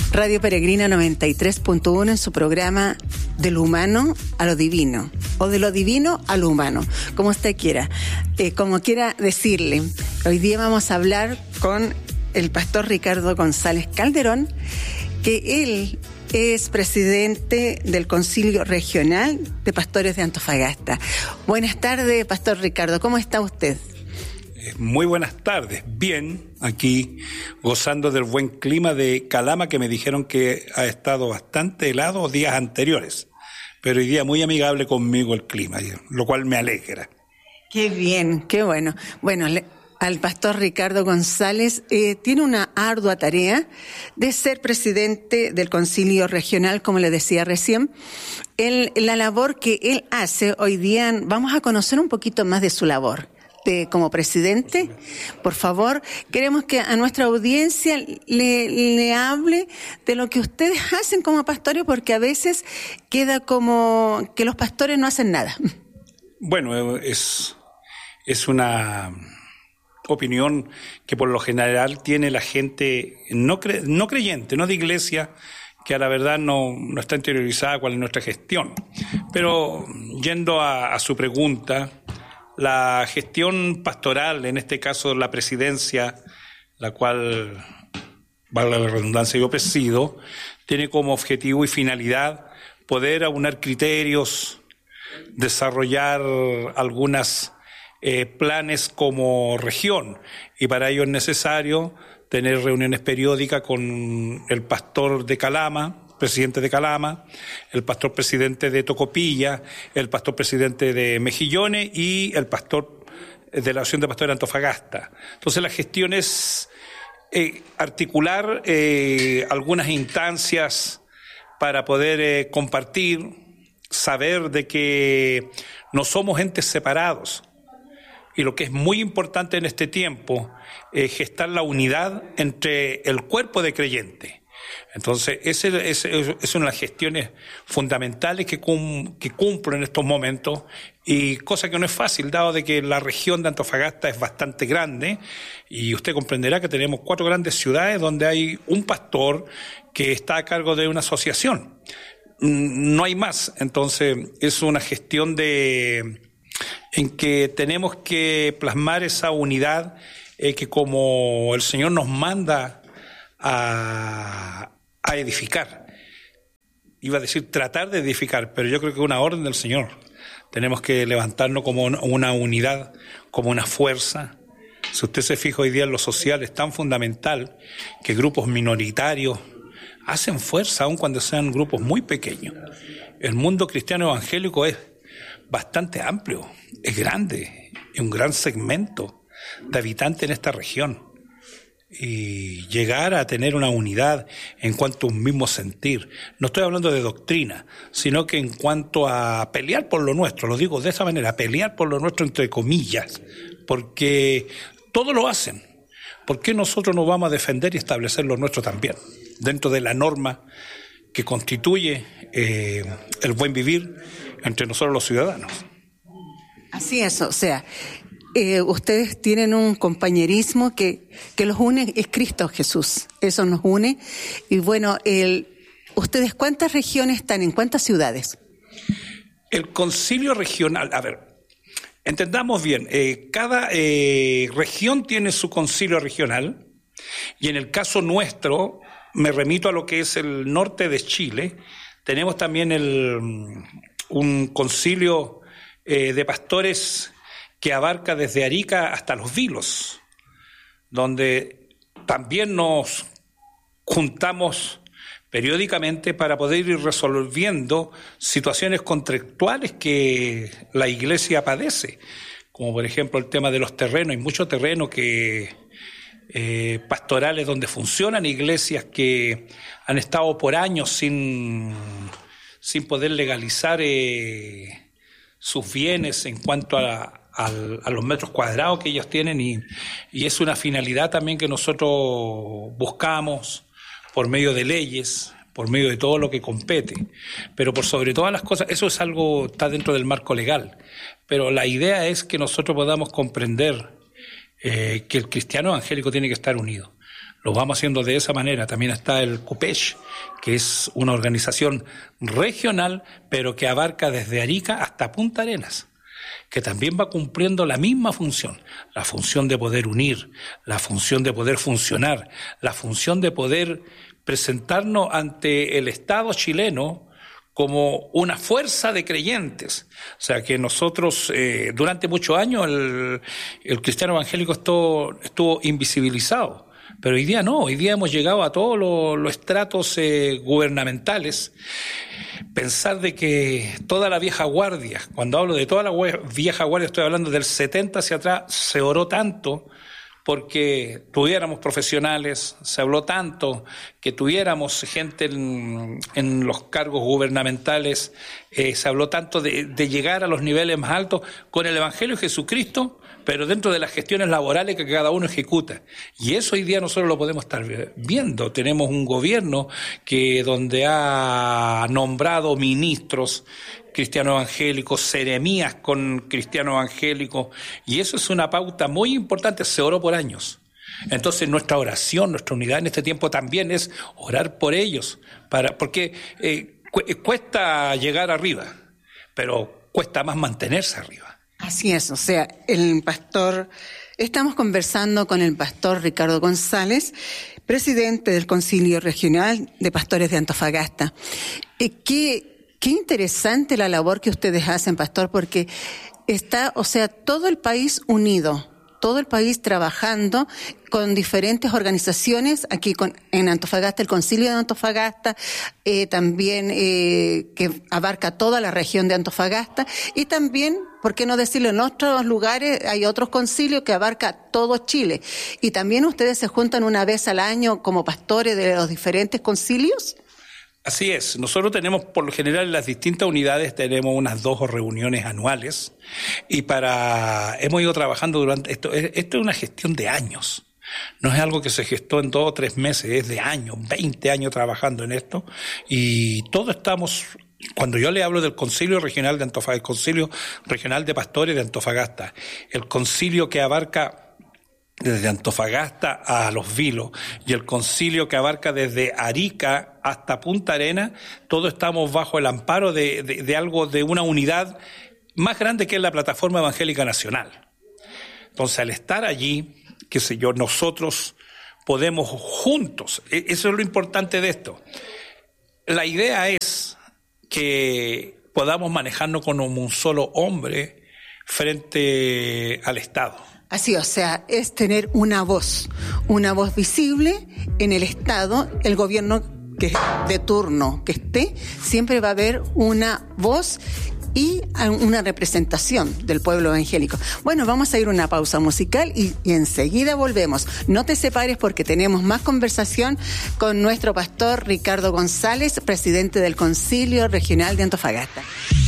Radio Peregrina 93.1 en su programa De lo humano a lo divino, o de lo divino a lo humano, como usted quiera, como quiera decirle. Hoy día vamos a hablar con el pastor Ricardo González Calderón, que él es presidente del Concilio Regional de Pastores de Antofagasta. Buenas tardes, pastor Ricardo, ¿cómo está usted? Muy buenas tardes, bien, aquí gozando del buen clima de Calama, que me dijeron que ha estado bastante helado días anteriores, pero hoy día muy amigable conmigo el clima, lo cual me alegra. Qué bien, qué bueno. Bueno, al pastor Ricardo González tiene una ardua tarea de ser presidente del Concilio Regional, como le decía recién. La labor que él hace hoy día, vamos a conocer un poquito más de su labor. Como presidente, por favor, queremos que a nuestra audiencia le hable de lo que ustedes hacen como pastores, porque a veces queda como que los pastores no hacen nada. Bueno, es una opinión que por lo general tiene la gente no creyente, no de iglesia, que a la verdad no está interiorizada cuál es nuestra gestión. Pero yendo a su pregunta, la gestión pastoral, en este caso la presidencia, la cual, valga la redundancia, yo presido, tiene como objetivo y finalidad poder aunar criterios, desarrollar algunos planes como región, y para ello es necesario tener reuniones periódicas con el pastor de Calama, presidente de Calama, el pastor presidente de Tocopilla, el pastor presidente de Mejillones y el pastor de la Asociación de Pastores de Antofagasta. Entonces la gestión es articular algunas instancias para poder compartir, saber de que no somos entes separados. Y lo que es muy importante en este tiempo es gestar la unidad entre el cuerpo de creyentes. Entonces, esa es una de las gestiones fundamentales que cumplo en estos momentos, y cosa que no es fácil, dado de que la región de Antofagasta es bastante grande, y usted comprenderá que tenemos 4 grandes ciudades donde hay un pastor que está a cargo de una asociación. No hay más. Entonces, es una gestión en que tenemos que plasmar esa unidad que como el Señor nos manda a edificar. Iba a decir tratar de edificar, pero yo creo que es una orden del Señor. Tenemos que levantarnos como una unidad, como una fuerza. Si usted se fija hoy día en lo social, es tan fundamental que grupos minoritarios hacen fuerza, aun cuando sean grupos muy pequeños. El mundo cristiano evangélico es bastante amplio, es grande, es un gran segmento de habitantes en esta región. Y llegar a tener una unidad en cuanto a un mismo sentir. No estoy hablando de doctrina, sino que en cuanto a pelear por lo nuestro, lo digo de esa manera, pelear por lo nuestro entre comillas, porque todos lo hacen. ¿Por qué nosotros no vamos a defender y establecer lo nuestro también? Dentro de la norma que constituye el buen vivir entre nosotros los ciudadanos. Así es, o sea, ustedes tienen un compañerismo que los une, es Cristo Jesús, eso nos une. Y bueno, ¿ustedes cuántas regiones están, en cuántas ciudades? El concilio regional, a ver, entendamos bien, cada región tiene su concilio regional, y en el caso nuestro, me remito a lo que es el norte de Chile, tenemos también un concilio de pastores que abarca desde Arica hasta Los Vilos, donde también nos juntamos periódicamente para poder ir resolviendo situaciones contractuales que la iglesia padece, como por ejemplo el tema de los terrenos. Hay muchos terrenos pastorales donde funcionan iglesias que han estado por años sin poder legalizar sus bienes en cuanto a los metros cuadrados que ellos tienen, y es una finalidad también que nosotros buscamos por medio de leyes, por medio de todo lo que compete, pero por sobre todas las cosas, eso es algo, está dentro del marco legal, pero la idea es que nosotros podamos comprender que el cristiano evangélico tiene que estar unido. Lo vamos haciendo de esa manera. También está el CUPESH, que es una organización regional, pero que abarca desde Arica hasta Punta Arenas, que también va cumpliendo la misma función, la función de poder unir, la función de poder funcionar, la función de poder presentarnos ante el Estado chileno como una fuerza de creyentes. O sea que nosotros, durante muchos años, el cristiano evangélico estuvo invisibilizado. Pero hoy día no, hoy día hemos llegado a todos los estratos gubernamentales. Pensar de que toda la vieja guardia, cuando hablo de toda la vieja guardia, estoy hablando del 70 hacia atrás, se oró tanto porque tuviéramos profesionales, se habló tanto que tuviéramos gente en los cargos gubernamentales, se habló tanto de llegar a los niveles más altos con el Evangelio de Jesucristo, pero dentro de las gestiones laborales que cada uno ejecuta. Y eso hoy día nosotros lo podemos estar viendo. Tenemos un gobierno donde ha nombrado ministros cristiano evangélicos, seremías con cristiano evangélico, y eso es una pauta muy importante. Se oró por años. Entonces nuestra oración, nuestra unidad en este tiempo también es orar por ellos, porque cuesta llegar arriba, pero cuesta más mantenerse arriba. Así es, o sea, estamos conversando con el pastor Ricardo González, presidente del Concilio Regional de Pastores de Antofagasta. Qué interesante la labor que ustedes hacen, pastor, porque está, o sea, todo el país unido, todo el país trabajando con diferentes organizaciones, aquí en Antofagasta, el Concilio de Antofagasta, también que abarca toda la región de Antofagasta, y también, ¿por qué no decirlo? En otros lugares hay otros concilios que abarca todo Chile. Y también ustedes se juntan una vez al año como pastores de los diferentes concilios. Así es, nosotros tenemos por lo general en las distintas unidades tenemos unas 2 reuniones anuales y hemos ido trabajando durante esto es una gestión de años, no es algo que se gestó en 2 o 3 meses, es de años, 20 años trabajando en esto y todos estamos. Cuando yo le hablo del Concilio Regional de Antofagasta, el Concilio Regional de Pastores de Antofagasta, el concilio que abarca desde Antofagasta a Los Vilos y el concilio que abarca desde Arica hasta Punta Arenas, todos estamos bajo el amparo de algo, de una unidad más grande que es la Plataforma Evangélica Nacional. Entonces, al estar allí, qué sé yo, nosotros podemos juntos, eso es lo importante de esto. La idea es que podamos manejarnos como un solo hombre frente al Estado. Así, o sea, es tener una voz visible en el Estado, el gobierno que de turno que esté, siempre va a haber una voz y una representación del pueblo evangélico. Bueno, vamos a ir a una pausa musical y enseguida volvemos. No te separes porque tenemos más conversación con nuestro pastor Ricardo González, presidente del Concilio Regional de Antofagasta.